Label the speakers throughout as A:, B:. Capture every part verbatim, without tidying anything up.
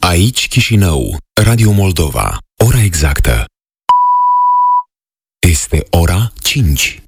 A: Aici Chișinău, Radio Moldova. Ora exactă este ora cinci.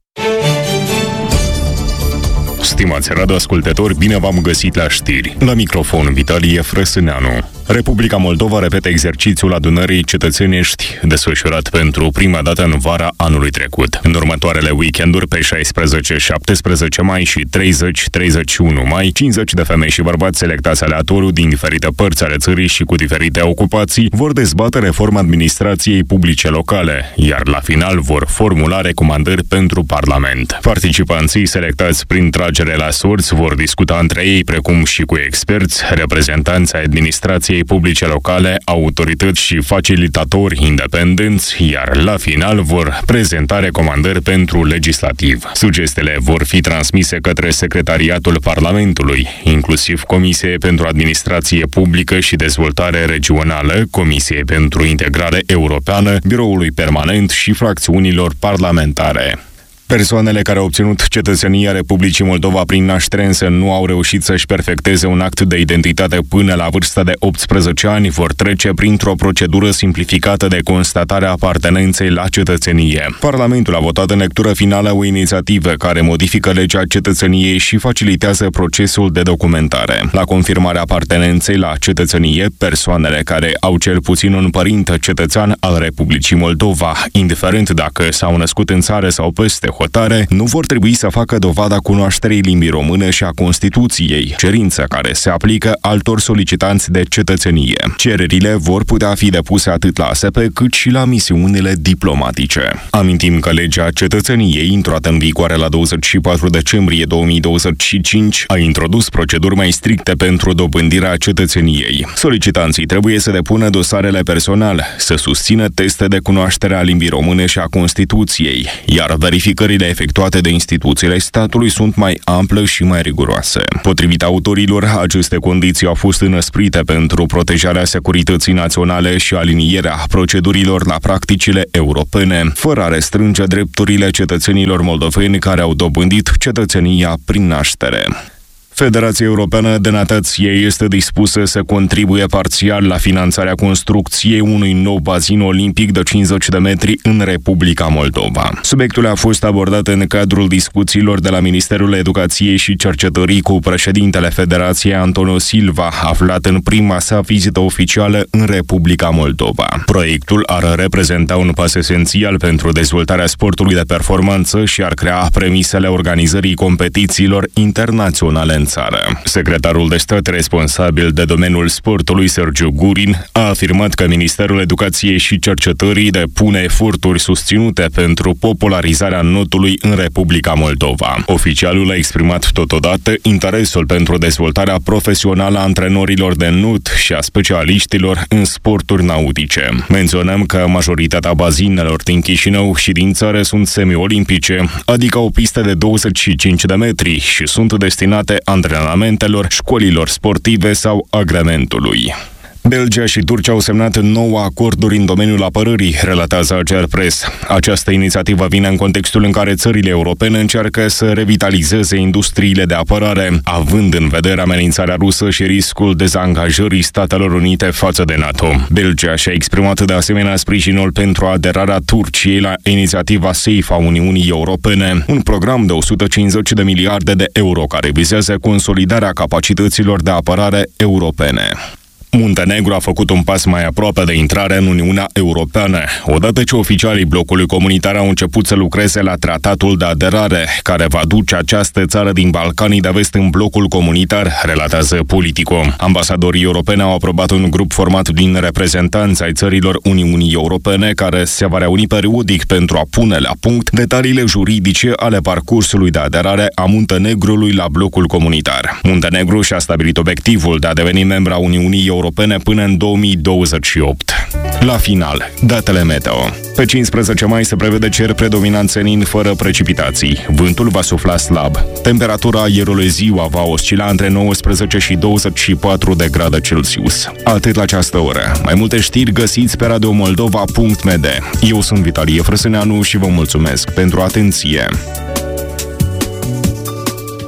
B: Stimați radioascultători, bine v-am găsit la știri. La microfon, Vitalie Frăsâneanu. Republica Moldova repetă exercițiul adunării cetățenești desfășurat pentru prima dată în vara anului trecut. În următoarele weekenduri, pe șaisprezece șaptesprezece mai și treizeci treizeci și unu mai, cincizeci de femei și bărbați selectați aleatoriu din diferite părți ale țării și cu diferite ocupații vor dezbate reforma administrației publice locale, iar la final vor formula recomandări pentru Parlament. Participanții selectați prin tragere la sorți vor discuta între ei, precum și cu experți, reprezentanți ai administrației publice locale, autorități și facilitatori independenți, iar la final vor prezenta recomandări pentru legislativ. Sugestiile vor fi transmise către Secretariatul Parlamentului, inclusiv Comisiei pentru Administrație Publică și Dezvoltare Regională, Comisiei pentru Integrare Europeană, Biroului Permanent și fracțiunilor parlamentare. Persoanele care au obținut cetățenia Republicii Moldova prin naștere însă nu au reușit să-și perfecteze un act de identitate până la vârsta de optsprezece ani vor trece printr-o procedură simplificată de constatare a apartenenței la cetățenie. Parlamentul a votat în lectură finală o inițiativă care modifică legea cetățeniei și facilitează procesul de documentare. La confirmarea apartenenței la cetățenie, persoanele care au cel puțin un părinte cetățean al Republicii Moldova, indiferent dacă s-au născut în țară sau peste hotare, nu vor trebui să facă dovada cunoașterii limbii române și a Constituției, cerință care se aplică altor solicitanți de cetățenie. Cererile vor putea fi depuse atât la A S P cât și la misiunile diplomatice. Amintim că legea cetățeniei, intrată în vigoare la douăzeci și patru decembrie două mii douăzeci și cinci, a introdus proceduri mai stricte pentru dobândirea cetățeniei. Solicitanții trebuie să depună dosarele personal, să susțină teste de cunoaștere a limbii române și a Constituției, iar verificările efectuate de instituțiile statului sunt mai ample și mai riguroase. Potrivit autorilor, aceste condiții au fost înăsprite pentru protejarea securității naționale și alinierea procedurilor la practicile europene, fără a restrânge drepturile cetățenilor moldoveni care au dobândit cetățenia prin naștere. Federația Europeană de Natație este dispusă să contribuie parțial la finanțarea construcției unui nou bazin olimpic de cincizeci de metri în Republica Moldova. Subiectul a fost abordat în cadrul discuțiilor de la Ministerul Educației și Cercetării cu președintele Federației Antonio Silva, aflat în prima sa vizită oficială în Republica Moldova. Proiectul ar reprezenta un pas esențial pentru dezvoltarea sportului de performanță și ar crea premisele organizării competițiilor internaționale în țară. Secretarul de stat responsabil de domeniul sportului, Sergiu Gurin, a afirmat că Ministerul Educației și Cercetării depune eforturi susținute pentru popularizarea notului în Republica Moldova. Oficialul a exprimat totodată interesul pentru dezvoltarea profesională a antrenorilor de not și a specialiștilor în sporturi nautice. Menționăm că majoritatea bazinelor din Chișinău și din țară sunt semi-olimpice, adică o pistă de douăzeci și cinci de metri și sunt destinate antrenamentelor, școlilor sportive sau agrementului. Belgia și Turcia au semnat nouă acorduri în domeniul apărării, relatează Agerpres. Această inițiativă vine în contextul în care țările europene încearcă să revitalizeze industriile de apărare, având în vedere amenințarea rusă și riscul dezangajării Statelor Unite față de NATO. Belgia și-a exprimat de asemenea sprijinul pentru aderarea Turciei la inițiativa SAFE a Uniunii Europene, un program de o sută cincizeci de miliarde de euro care vizează consolidarea capacităților de apărare europene. Muntenegru a făcut un pas mai aproape de intrare în Uniunea Europeană, odată ce oficialii blocului comunitar au început să lucreze la tratatul de aderare, care va duce această țară din Balcanii de Vest în blocul comunitar, relatează Politico. Ambasadorii europeni au aprobat un grup format din reprezentanți ai țărilor Uniunii Europene, care se va reuni periodic pentru a pune la punct detaliile juridice ale parcursului de aderare a Muntenegrului la blocul comunitar. Muntenegru și-a stabilit obiectivul de a deveni membra Uniunii Europene Europene până în două mii douăzeci și opt. La final, datele meteo. Pe cincisprezece mai se prevede cer predominant senin fără precipitații. Vântul va sufla slab. Temperatura aerului ziua va oscila între nouăsprezece și douăzeci și patru de grade Celsius. Atât la această oră. Mai multe știri găsiți pe radio moldova punct m d. Eu sunt Vitalie Frăsâneanu și vă mulțumesc pentru atenție.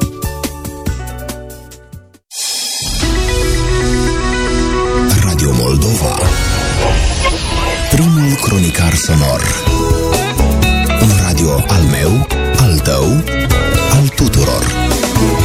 A: Radio Moldova. Moldova. Primul cronicar sonor. Un radio al meu, al tău, al tuturor.